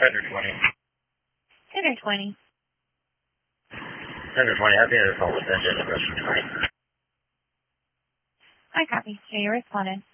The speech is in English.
Fender 20. Fender 20. Fender 20, I've been on the phone with Fender, question 20. I copy. So you responded.